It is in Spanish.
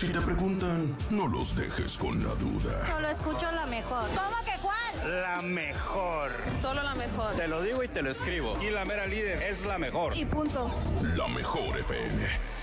Si te preguntan, no los dejes con la duda. Solo escucho la mejor. ¿Cómo que cuál? La mejor. Solo la mejor. Te lo digo y te lo escribo. Y la mera líder es la mejor. Y punto. La Mejor FM.